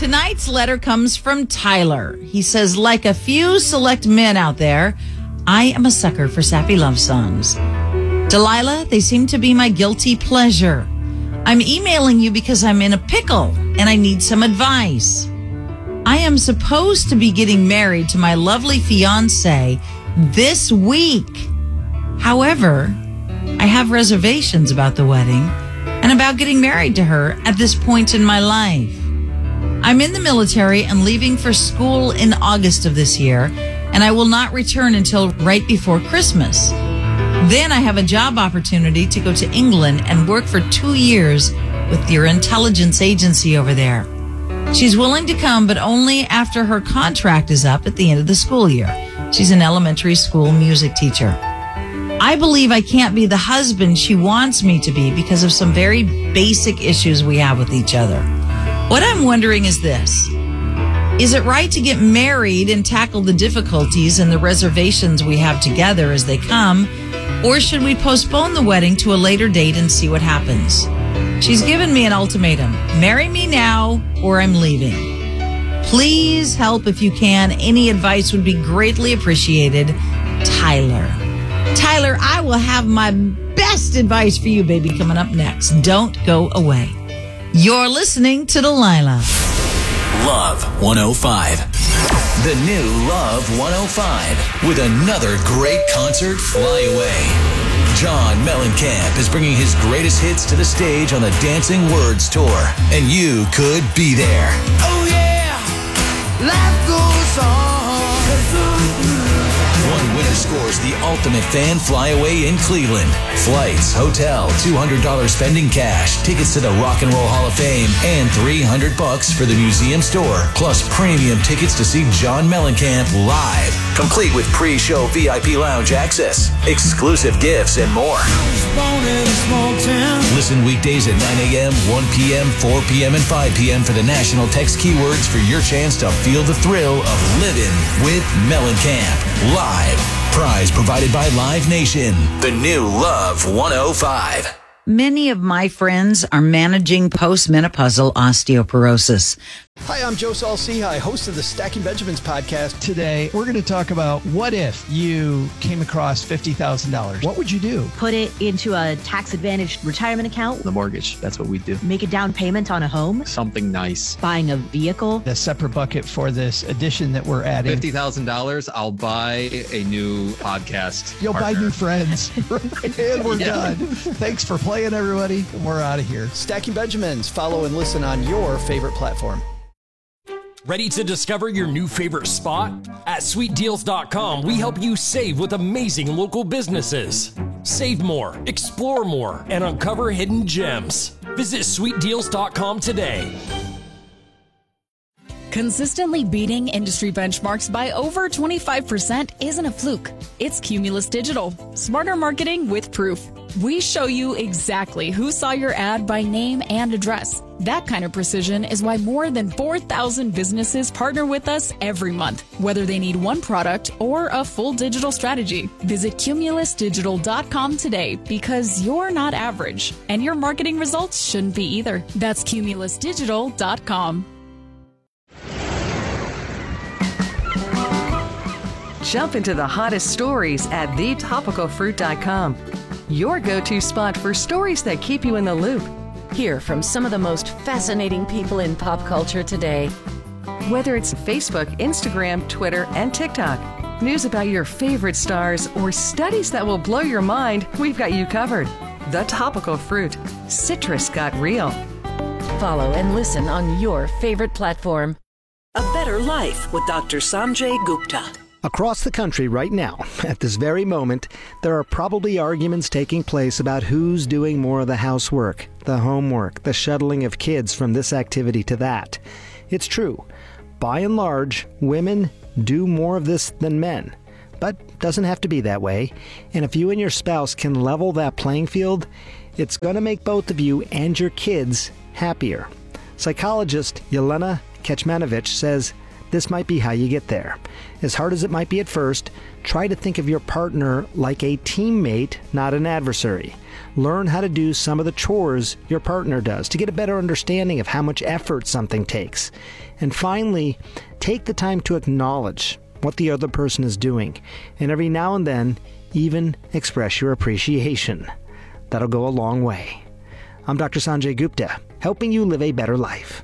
tonight's letter comes from Tyler. He says, like a few select men out there, I am a sucker for sappy love songs. Delilah, they seem to be my guilty pleasure. I'm emailing you because I'm in a pickle and I need some advice. I am supposed to be getting married to my lovely fiance this week. However, I have reservations about the wedding and about getting married to her at this point in my life. I'm in the military and leaving for school in August of this year, and I will not return until right before Christmas. Then I have a job opportunity to go to England and work for 2 years with your intelligence agency over there. She's willing to come, but only after her contract is up at the end of the school year. She's an elementary school music teacher. I believe I can't be the husband she wants me to be because of some very basic issues we have with each other. What I'm wondering is this. Is it right to get married and tackle the difficulties and the reservations we have together as they come? Or should we postpone the wedding to a later date and see what happens? She's given me an ultimatum. Marry me now or I'm leaving. Please help if you can. Any advice would be greatly appreciated. Tyler. Tyler, I will have my best advice for you, baby, coming up next. Don't go away. You're listening to Delilah. Love 105. The new Love 105 with another great concert, Fly Away. John Mellencamp is bringing his greatest hits to the stage on the Dancing Words Tour, and you could be there. Oh yeah, life goes on. One winner scores the ultimate fan flyaway in Cleveland. Flights, hotel, $200 spending cash, tickets to the Rock and Roll Hall of Fame, and $300 for the museum store, plus premium tickets to see John Mellencamp live, complete with pre-show VIP lounge access, exclusive gifts, and more. Listen weekdays at 9 a.m., 1 p.m., 4 p.m., and 5 p.m. for the national text keywords for your chance to feel the thrill of living with Mellencamp live. Prize provided by Live Nation. The new Love 105. Many of my friends are managing postmenopausal osteoporosis. Hi, I'm Joe Saul-Sehy, host of the Stacking Benjamins podcast. Today, we're going to talk about what if you came across $50,000. What would you do? Put it into a tax-advantaged retirement account. The mortgage, that's what we do. Make a down payment on a home. Something nice. Buying a vehicle. A separate bucket for this addition that we're adding. $50,000, I'll buy a new podcast. You'll partner. buy new friends. And we're done. Thanks for playing, everybody. And we're out of here. Stacking Benjamins. Follow and listen on your favorite platform. Ready to discover your new favorite spot? At sweetdeals.com, we help you save with amazing local businesses. Save more, explore more, and uncover hidden gems. Visit sweetdeals.com today. Consistently beating industry benchmarks by over 25% isn't a fluke. It's Cumulus Digital. Smarter marketing with proof. We show you exactly who saw your ad by name and address. That kind of precision is why more than 4,000 businesses partner with us every month, whether they need one product or a full digital strategy. Visit cumulusdigital.com today because you're not average, and your marketing results shouldn't be either. That's cumulusdigital.com. Jump into the hottest stories at thetopicalfruit.com. Your go-to spot for stories that keep you in the loop. Hear from some of the most fascinating people in pop culture today. Whether it's Facebook, Instagram, Twitter, and TikTok, news about your favorite stars, or studies that will blow your mind, we've got you covered. The Topical Fruit. Citrus got real. Follow and listen on your favorite platform. A Better Life with Dr. Sanjay Gupta. Across the country right now, at this very moment, there are probably arguments taking place about who's doing more of the housework, the homework, the shuttling of kids from this activity to that. It's true. By and large, women do more of this than men. But doesn't have to be that way. And if you and your spouse can level that playing field, it's going to make both of you and your kids happier. Psychologist Yelena Kecmanovic says this might be how you get there. As hard as it might be at first, try to think of your partner like a teammate, not an adversary. Learn how to do some of the chores your partner does to get a better understanding of how much effort something takes. And finally, take the time to acknowledge what the other person is doing, and every now and then, even express your appreciation. That'll go a long way. I'm Dr. Sanjay Gupta, helping you live a better life.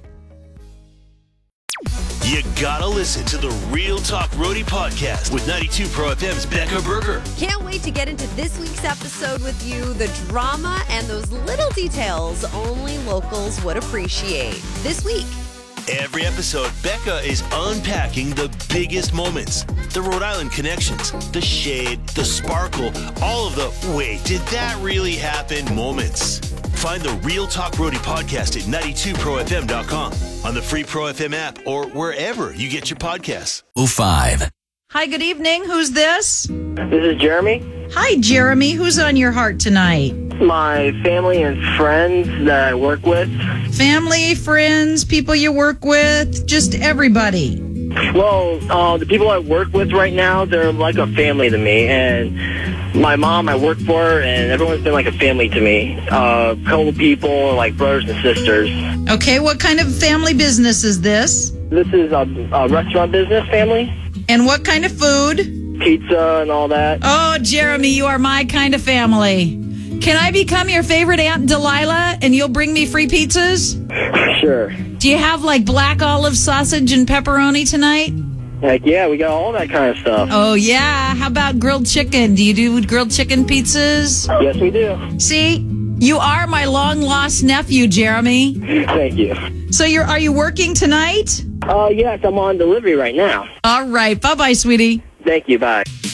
You gotta listen to the Real Talk Roadie podcast with 92 Pro FM's Becca Berger. Can't wait to get into this week's episode with you. The drama and those little details only locals would appreciate. This week. Every episode, Becca is unpacking the biggest moments. The Rhode Island connections, the shade, the sparkle, all of the wait, did that really happen moments. Find the Real Talk Roadie podcast at 92profm.com, on the free Pro FM app, or wherever you get your podcasts. 05. Hi, good evening. Who's this? This is Jeremy. Hi, Jeremy. Who's on your heart tonight? My family and friends that I work with. Family, friends, people you work with, just everybody. Well, the people I work with right now, they're like a family to me. And my mom, I work for her, and everyone's been like a family to me. Couple people, like brothers and sisters. Okay, what kind of family business is this? This is a restaurant business family. And what kind of food? Pizza and all that. Oh, Jeremy, you are my kind of family. Can I become your favorite Aunt Delilah and you'll bring me free pizzas? Sure. Do you have like black olive sausage and pepperoni tonight? Heck yeah, we got all that kind of stuff. Oh, yeah. How about grilled chicken? Do you do grilled chicken pizzas? Yes, we do. See, you are my long-lost nephew, Jeremy. Thank you. So are you working tonight? Yes, I'm on delivery right now. All right. Bye-bye, sweetie. Thank you. Bye.